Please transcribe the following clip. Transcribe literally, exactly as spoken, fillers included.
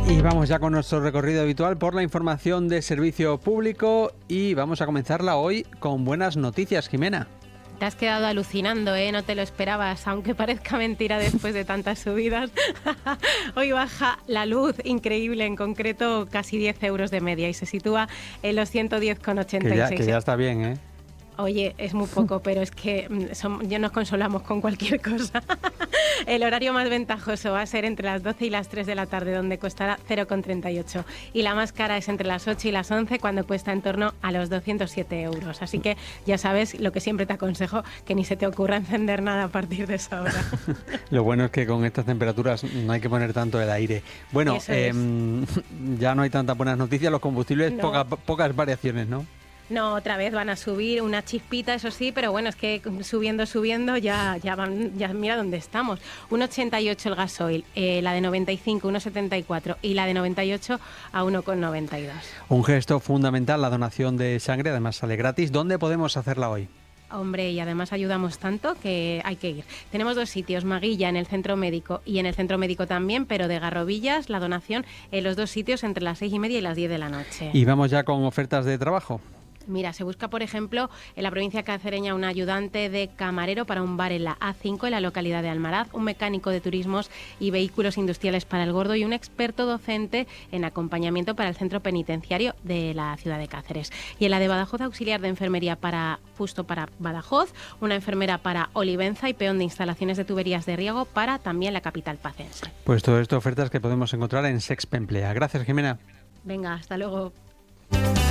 Y vamos ya con nuestro recorrido habitual por la información de servicio público y vamos a comenzarla hoy con buenas noticias, Jimena. Te has quedado alucinando, ¿eh? No te lo esperabas, aunque parezca mentira después de tantas subidas. Hoy baja la luz, increíble, en concreto casi diez euros de media y se sitúa en los ciento diez con ochenta y seis. Que ya, que ya está bien, ¿eh? Oye, es muy poco, pero es que son, ya nos consolamos con cualquier cosa. El horario más ventajoso va a ser entre las doce y las tres de la tarde, donde costará cero con treinta y ocho. Y la más cara es entre las ocho y las once, cuando cuesta en torno a los doscientos siete euros. Así que ya sabes lo que siempre te aconsejo, que ni se te ocurra encender nada a partir de esa hora. Lo bueno es que con estas temperaturas no hay que poner tanto el aire. Bueno, eh, ya no hay tantas buenas noticias, los combustibles, no. poca, pocas variaciones, ¿no? No, otra vez van a subir una chispita, eso sí, pero bueno, es que subiendo, subiendo, ya, ya van, ya mira dónde estamos. uno ochenta y ocho el gasoil, eh, la de noventa y cinco, uno setenta y cuatro y la de noventa y ocho a uno con noventa y dos. Un gesto fundamental, la donación de sangre, además sale gratis. ¿Dónde podemos hacerla hoy? Hombre, y además ayudamos tanto que hay que ir. Tenemos dos sitios, Maguilla en el centro médico y en el centro médico también, pero de Garrovillas, la donación en los dos sitios entre las seis y media y las diez de la noche. Y vamos ya con ofertas de trabajo. Mira, se busca, por ejemplo, en la provincia cacereña un ayudante de camarero para un bar en la A cinco en la localidad de Almaraz, un mecánico de turismos y vehículos industriales para el Gordo y un experto docente en acompañamiento para el centro penitenciario de la ciudad de Cáceres. Y en la de Badajoz, auxiliar de enfermería para justo para Badajoz, una enfermera para Olivenza y peón de instalaciones de tuberías de riego para también la capital pacense. Pues todo esto ofertas que podemos encontrar en Sexpe Emplea. Gracias, Jimena. Venga, hasta luego.